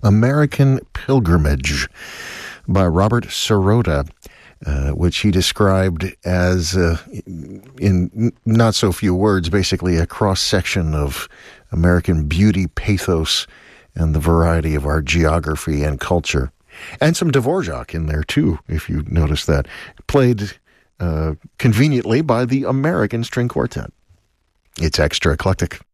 American Pilgrimage by Robert Sirota, which he described as, in not so few words, basically a cross-section of American beauty, pathos, and the variety of our geography and culture. And some Dvorak in there, too, if you notice that. Played conveniently by the American String Quartet. It's Extra Eclectic.